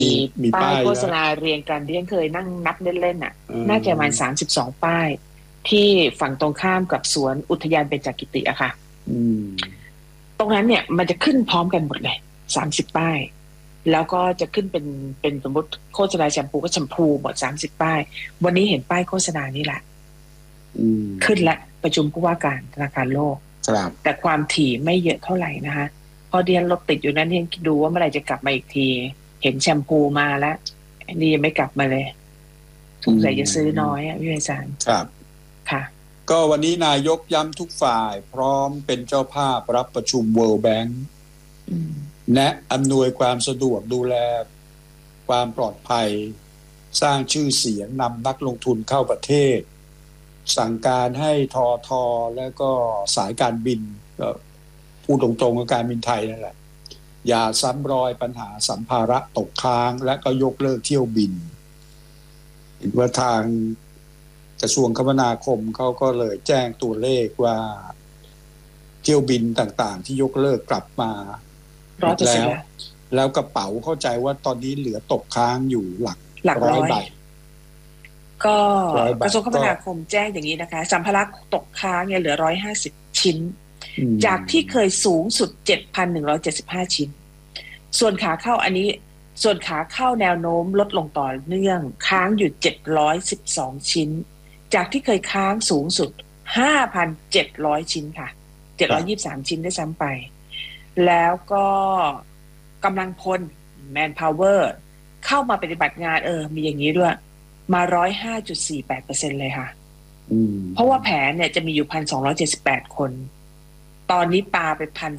มีป้ายโฆษณาเรียงกันที่ยังเคยนั่งนับเล่นๆน่ะน่าจะประมาณ32 ป้ายที่ฝั่งตรงข้ามกับสวนอุทยานเบญจกิติอะค่ะตรงนั้นเนี่ยมันจะขึ้นพร้อมกันหมดเลย30 ป้ายแล้วก็จะขึ้นเป็นสมมติโฆษณาแชมพูก็แชมพูหมด30 ป้ายวันนี้เห็นป้ายโฆษณานี้แหละขึ้นและประชุมผู้ว่าการธนาคารโลกแต่ความถี่ไม่เยอะเท่าไหร่นะคะพอเดียนรถติดอยู่นั้นเองดูว่าเมื่อไหร่จะกลับมาอีกทีเห็นแชมพูมาแล้วอันนี้ยังไม่กลับมาเลยสงสัยจะซื้อน้อยอ่ะพี่ไพศาลครับค่ะก็วันนี้นายกย้ำทุกฝ่ายพร้อมเป็นเจ้าภาพรับประชุม World Bank แนะอำนวยความสะดวกดูแลความปลอดภัยสร้างชื่อเสียงนำนักลงทุนเข้าประเทศสั่งการให้ทท.และก็สายการบินก็พูดตรงๆกับการบินไทยนั่นแหละอย่าซ้ำรอยปัญหาสัมภาระตกค้างและก็ยกเลิกเที่ยวบินเห็นว่าทางกระทรวงคมนาคมเขาก็เลยแจ้งตัวเลขว่าเที่ยวบินต่างๆที่ยกเลิกกลับมาแล้วกระเป๋าเข้าใจว่าตอนนี้เหลือตกค้างอยู่หลักร้อยใบก็กระทรวงคมนาคมแจ้งอย่างนี้นะคะสัมภาระตกค้างเนี่ยเหลือ150 ชิ้นจากที่เคยสูงสุด 7,175 ชิ้นส่วนขาเข้าแนวโน้มลดลงต่อเนื่องค้างอยู่712 ชิ้นจากที่เคยค้างสูงสุด 5,700 ชิ้นค่ะ723 ชิ้นได้ซ้ำไปแล้วก็กำลังพล manpower เข้ามาปฏิบัติงานมีอย่างนี้ด้วยมา 105.48% เลยค่ะเพราะว่าแผนเนี่ยจะมีอยู่ 1,278 คนตอนนี้ปาไป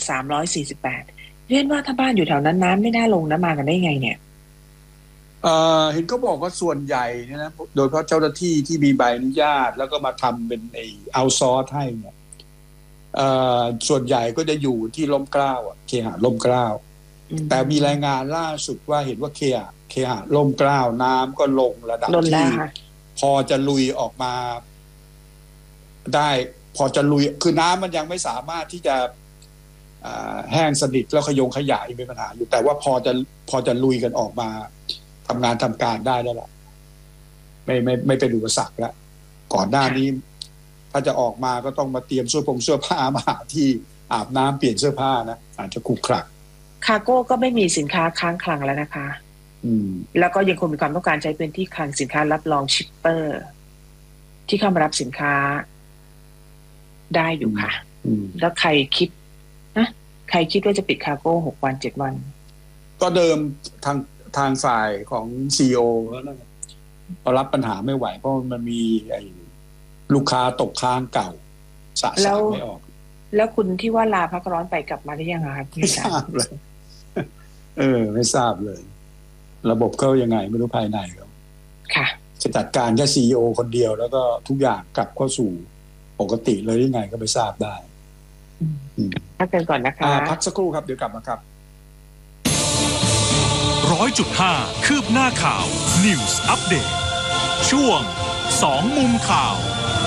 1,348 เรียนว่าถ้าบ้านอยู่แถวนั้นน้ำไม่น่าลงนะมากันได้ไงเนี่ยเห็นเขาบอกว่าส่วนใหญ่เนี่ยนะโดยเฉพาะเจ้าหน้าที่ที่มีใบอนุญาตแล้วก็มาทำเป็นเอาซอร์สให้เนี่ยส่วนใหญ่ก็จะอยู่ที่ร่มเกล้าเคหะร่มเกล้าแต่มีรายงานล่าสุดว่าเห็นว่าเคหะร่มเกล้าน้ำก็ลงระดับที่พอจะลุยออกมาได้พอจะลุยคือน้ำมันยังไม่สามารถที่จะแห้งสนิทแล้วขยายเป็นปัญหาอยู่แต่ว่าพอจะลุยกันออกมาทำงานทำการได้แล้วล่ะไม่เป็นอุปสรรคแล้วก่อนหน้านี้ถ้าจะออกมาก็ต้องมาเตรียมเสื้อผ้ามาหาที่อาบน้ำเปลี่ยนเสื้อผ้านะอาจจะขรุขระคาร์โก้ก็ไม่มีสินค้าค้างคลังแล้วนะคะแล้วก็ยังคงมีความต้องการใช้พื้นที่คลังสินค้ารับรองชิปเปอร์ที่เข้ามารับสินค้าได้อยู่ค่ะแล้วใครคิดว่าจะปิดคาร์โก้6 วัน7 วันก็เดิมทางฝ่ายของ CEO แล้วนะพอรับปัญหาไม่ไหวเพราะมันมีลูกค้าตกค้างเก่าสะสางไม่ออกแล้วคุณที่ว่าลาพักร้อนไปกลับมาได้ยังไงครับไม่ทราบเลยไม่ทราบเลยระบบเขายังไงไม่รู้ภายในเขาค่ะจะจัดการแค่ CEO คนเดียวแล้วก็ทุกอย่างกลับเข้าสู่ปกติเลยยังไงก็ไม่ทราบได้พักกันก่อนนะคะพักสักครู่ครับเดี๋ยวกลับมาครับ 100.5 คืบหน้าข่าว News Update ช่วง2 มุมข่าว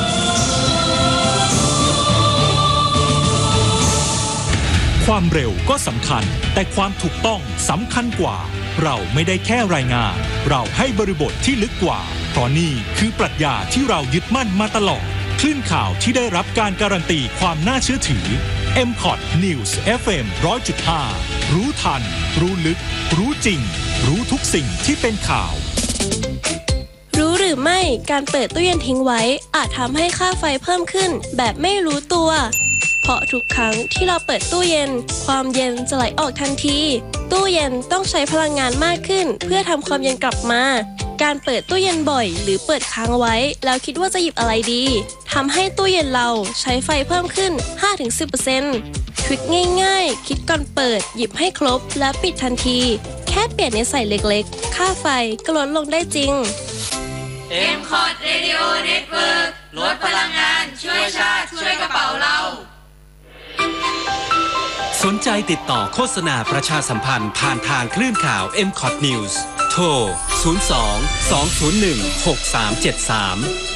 ความเร็วก็สำคัญแต่ความถูกต้องสำคัญกว่าเราไม่ได้แค่รายงานเราให้บริบทที่ลึกกว่าเพราะนี่คือปรัชญาที่เรายึดมั่นมาตลอดคลื่นข่าวที่ได้รับการการันตีความน่าเชื่อถือ MCOT News FM 100.5 รู้ทันรู้ลึกรู้จริงรู้ทุกสิ่งที่เป็นข่าวรู้หรือไม่การเปิดตู้เย็นทิ้งไว้อาจทำให้ค่าไฟเพิ่มขึ้นแบบไม่รู้ตัวเพราะทุกครั้งที่เราเปิดตู้เย็นความเย็นจะไหลออกทันทีตู้เย็นต้องใช้พลังงานมากขึ้นเพื่อทำความเย็นกลับมาการเปิดตู้เย็นบ่อยหรือเปิดค้างไว้แล้วคิดว่าจะหยิบอะไรดีทำให้ตู้เย็นเราใช้ไฟเพิ่มขึ้น 5-10% ทริคง่ายๆคิดก่อนเปิดหยิบให้ครบและปิดทันทีแค่เปลี่ยนนิสัยเล็กๆค่าไฟก็ลดลงได้จริง MCOT Radio Network ลดพลังงานช่วยชาติช่วยกระเป๋าเราสนใจติดต่อโฆษณาประชาสัมพันธ์ผ่านทางคลื่นข่าว MCOT News โทร 02 201 6373